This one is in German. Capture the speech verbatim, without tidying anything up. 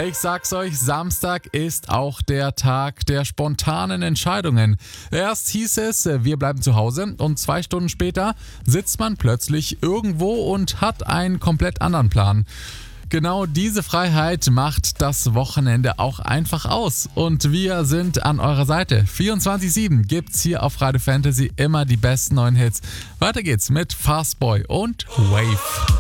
Ich sag's euch, Samstag ist auch der Tag der spontanen Entscheidungen. Erst hieß es, wir bleiben zu Hause und zwei Stunden später sitzt man plötzlich irgendwo und hat einen komplett anderen Plan. Genau diese Freiheit macht das Wochenende auch einfach aus. Und wir sind an eurer Seite. vierundzwanzig sieben gibt's hier auf Radio Fantasy immer die besten neuen Hits. Weiter geht's mit Fastboy und Wave.